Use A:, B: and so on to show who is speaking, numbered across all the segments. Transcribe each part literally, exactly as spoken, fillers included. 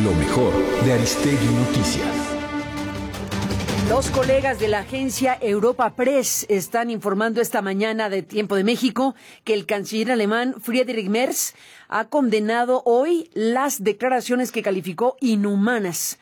A: lo mejor de Aristegui Noticias.
B: Los colegas de la agencia Europa Press están informando esta mañana de Tiempo de México que el canciller alemán Friedrich Merz ha condenado hoy las declaraciones que calificó inhumanas.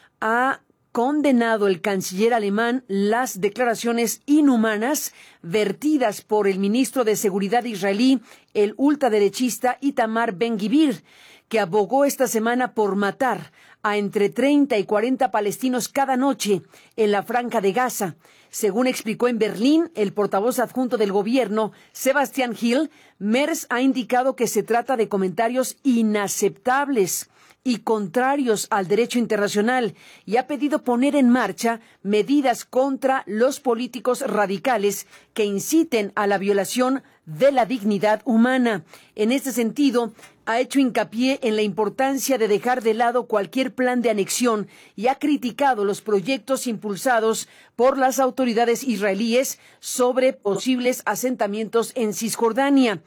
B: Ha condenado el canciller alemán las declaraciones inhumanas vertidas por el ministro de Seguridad israelí, el ultraderechista Itamar Ben-Gvir, que abogó esta semana por matar a entre treinta y cuarenta palestinos cada noche en la Franja de Gaza. Según explicó en Berlín el portavoz adjunto del gobierno, Sebastian Hill, Merz ha indicado que se trata de comentarios inaceptables y contrarios al derecho internacional y ha pedido poner en marcha medidas contra los políticos radicales que inciten a la violación de la dignidad humana. En este sentido, ha hecho hincapié en la importancia de dejar de lado cualquier plan de anexión y ha criticado los proyectos impulsados por las autoridades israelíes sobre posibles asentamientos en Cisjordania.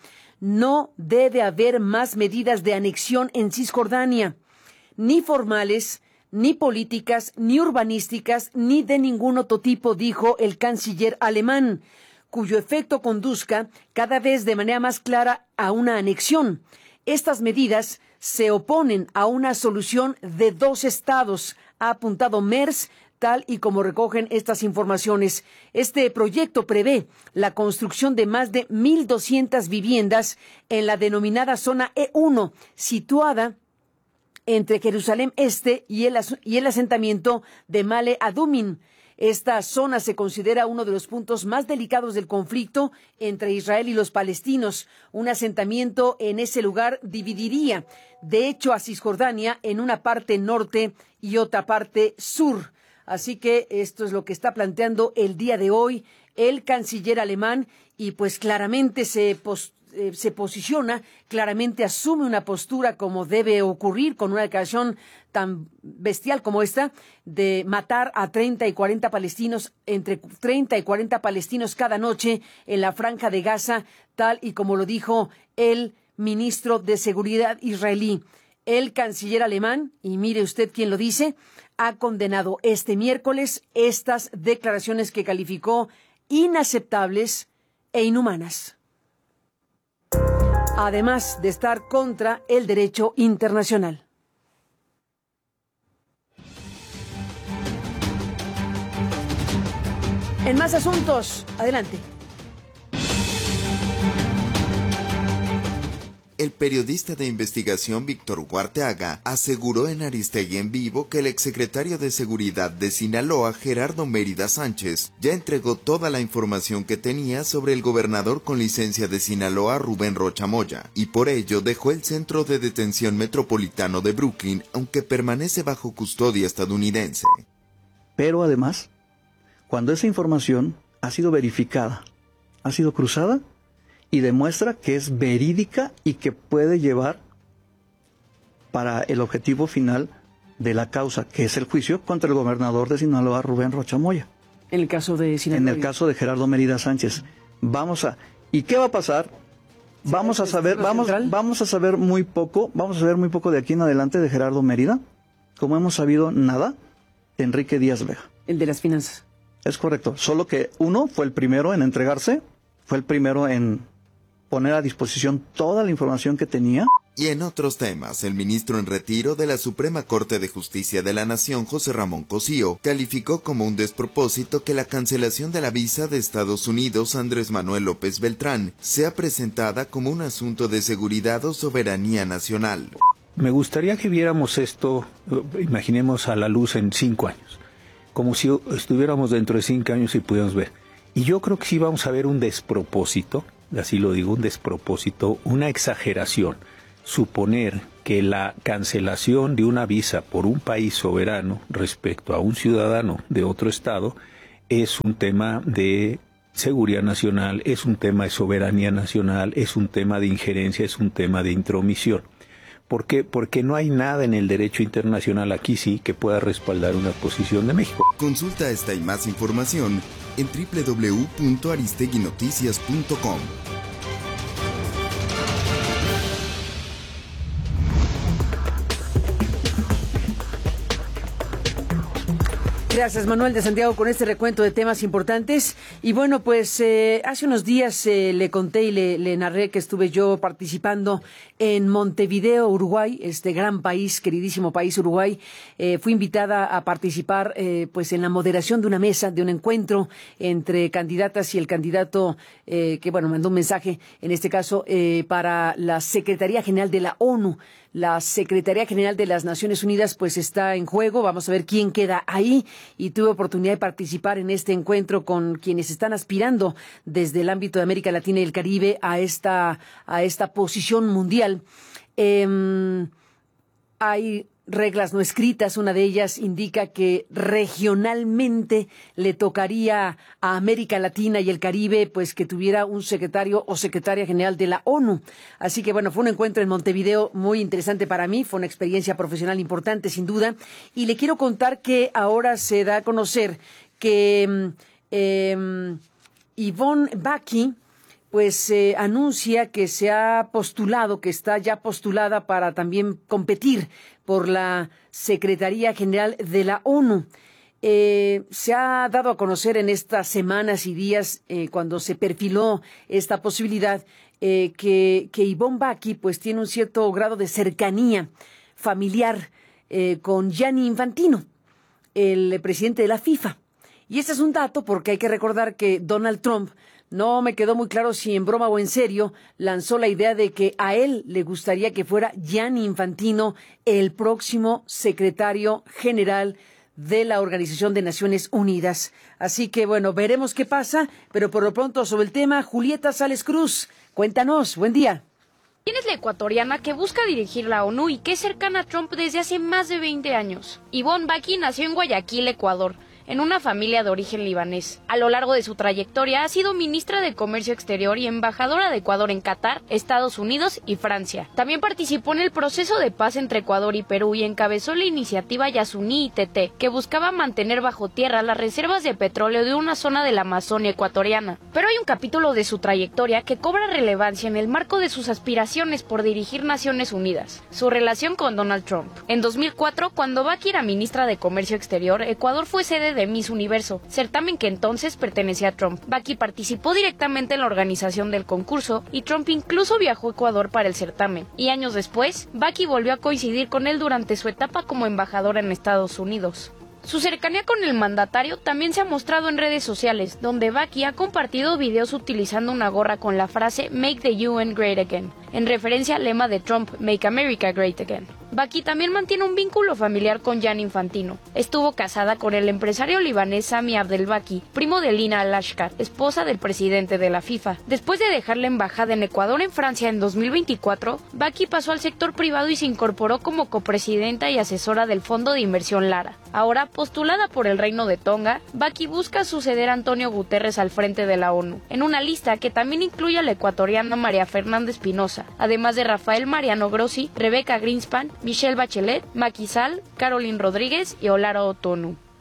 B: No debe haber más medidas de anexión en Cisjordania, ni formales, ni políticas, ni urbanísticas, ni de ningún otro tipo, dijo el canciller alemán, cuyo efecto conduzca cada vez de manera más clara a una anexión. Estas medidas se oponen a una solución de dos estados, ha apuntado Merz, tal y como recogen estas informaciones. Este proyecto prevé la construcción de más de mil doscientas viviendas en la denominada zona E uno, situada entre Jerusalén Este y el, y el asentamiento de Male Adumim. Esta zona se considera uno de los puntos más delicados del conflicto entre Israel y los palestinos. Un asentamiento en ese lugar dividiría, de hecho, a Cisjordania en una parte norte y otra parte sur. Así que esto es lo que está planteando el día de hoy el canciller alemán y pues claramente se post Eh, se posiciona, claramente asume una postura como debe ocurrir con una declaración tan bestial como esta de matar a treinta y cuarenta palestinos, entre treinta y cuarenta palestinos cada noche en la Franja de Gaza, tal y como lo dijo el ministro de Seguridad israelí. El canciller alemán, y mire usted quién lo dice, ha condenado este miércoles estas declaraciones que calificó inaceptables e inhumanas, además de estar contra el derecho internacional. En más asuntos, adelante.
C: El periodista de investigación Víctor Huarteaga aseguró en Aristegui en Vivo que el exsecretario de Seguridad de Sinaloa, Gerardo Mérida Sánchez, ya entregó toda la información que tenía sobre el gobernador con licencia de Sinaloa, Rubén Rocha Moya, y por ello dejó el centro de detención metropolitano de Brooklyn, aunque permanece bajo custodia estadounidense.
D: Pero además, cuando esa información ha sido verificada, ha sido cruzada, y demuestra que es verídica y que puede llevar para el objetivo final de la causa, que es el juicio contra el gobernador de Sinaloa, Rubén Rocha Moya.
B: En el caso de Sinaloa.
D: En el caso de Gerardo Mérida Sánchez. Vamos a... ¿Y qué va a pasar? Vamos a saber, vamos, vamos a saber muy poco, vamos a saber muy poco de aquí en adelante de Gerardo Mérida, como hemos sabido nada de Enrique Díaz Vega.
B: El de las finanzas.
D: Es correcto, solo que uno fue el primero en entregarse, fue el primero en poner a disposición toda la información que tenía.
C: Y en otros temas, el ministro en retiro de la Suprema Corte de Justicia de la Nación, José Ramón Cosío, calificó como un despropósito que la cancelación de la visa de Estados Unidos a Andrés Manuel López Beltrán sea presentada como un asunto de seguridad o soberanía nacional.
E: Me gustaría que viéramos esto, imaginemos a la luz en cinco años, como si estuviéramos dentro de cinco años y pudiéramos ver. Y yo creo que sí vamos a ver un despropósito, así lo digo, un despropósito, una exageración, suponer que la cancelación de una visa por un país soberano respecto a un ciudadano de otro estado es un tema de seguridad nacional, es un tema de soberanía nacional, es un tema de injerencia, es un tema de intromisión. ¿Por qué? Porque no hay nada en el derecho internacional aquí sí que pueda respaldar una posición de México.
C: Consulta esta y más información en doble u doble u doble u punto aristegui noticias punto com.
B: Gracias, Manuel de Santiago, con este recuento de temas importantes. Y bueno, pues eh, hace unos días eh, le conté y le, le narré que estuve yo participando en Montevideo, Uruguay, este gran país, queridísimo país Uruguay. Eh, fui invitada a participar eh, pues en la moderación de una mesa, de un encuentro entre candidatas y el candidato eh, que, bueno, mandó un mensaje, en este caso, eh, para la Secretaría General de la ONU. La Secretaría General de las Naciones Unidas pues está en juego, vamos a ver quién queda ahí, y tuve oportunidad de participar en este encuentro con quienes están aspirando desde el ámbito de América Latina y el Caribe a esta, a esta posición mundial. Eh, hay reglas no escritas, una de ellas indica que regionalmente le tocaría a América Latina y el Caribe pues que tuviera un secretario o secretaria general de la ONU. Así que bueno, fue un encuentro en Montevideo muy interesante para mí, fue una experiencia profesional importante sin duda, y le quiero contar que ahora se da a conocer que eh, Yvonne Bacchi pues eh, anuncia que se ha postulado, que está ya postulada para también competir por la Secretaría General de la ONU. Eh, se ha dado a conocer en estas semanas y días, eh, cuando se perfiló esta posibilidad, eh, que, que Yvonne Bacchi pues tiene un cierto grado de cercanía familiar eh, con Gianni Infantino, el presidente de la FIFA. Y este es un dato porque hay que recordar que Donald Trump, no me quedó muy claro si en broma o en serio, lanzó la idea de que a él le gustaría que fuera Gianni Infantino el próximo secretario general de la Organización de Naciones Unidas. Así que, bueno, veremos qué pasa, pero por lo pronto sobre el tema, Julieta Sales Cruz, cuéntanos, buen día.
F: ¿Quién es la ecuatoriana que busca dirigir la ONU y que es cercana a Trump desde hace más de veinte años? Yvonne Bacchi nació en Guayaquil, Ecuador, en una familia de origen libanés. A lo largo de su trayectoria ha sido ministra de Comercio Exterior y embajadora de Ecuador en Qatar, Estados Unidos y Francia. También participó en el proceso de paz entre Ecuador y Perú y encabezó la iniciativa Yasuní I T T, que buscaba mantener bajo tierra las reservas de petróleo de una zona de la Amazonia ecuatoriana. Pero hay un capítulo de su trayectoria que cobra relevancia en el marco de sus aspiraciones por dirigir Naciones Unidas: su relación con Donald Trump. En dos mil cuatro, cuando Bacchi era ministra de Comercio Exterior, Ecuador fue sede de Miss Universo, certamen que entonces pertenecía a Trump. Bacchi participó directamente en la organización del concurso y Trump incluso viajó a Ecuador para el certamen. Y años después, Bacchi volvió a coincidir con él durante su etapa como embajadora en Estados Unidos. Su cercanía con el mandatario también se ha mostrado en redes sociales, donde Bacchi ha compartido videos utilizando una gorra con la frase Make the U N Great Again, en referencia al lema de Trump, Make America Great Again. Bacchi también mantiene un vínculo familiar con Gianni Infantino. Estuvo casada con el empresario libanés Sami Abdel Bacchi, primo de Lina Al-Ashkar, esposa del presidente de la FIFA. Después de dejar la embajada en Ecuador en Francia en dos mil veinticuatro, Bacchi pasó al sector privado y se incorporó como copresidenta y asesora del Fondo de Inversión Lara. Ahora, postulada por el Reino de Tonga, Bacchi busca suceder a Antonio Guterres al frente de la ONU, en una lista que también incluye a la ecuatoriana María Fernanda Espinosa, además de Rafael Mariano Grossi, Rebeca Greenspan, Michelle Bachelet, Macky Sall, Caroline Rodríguez y Olara Otonu.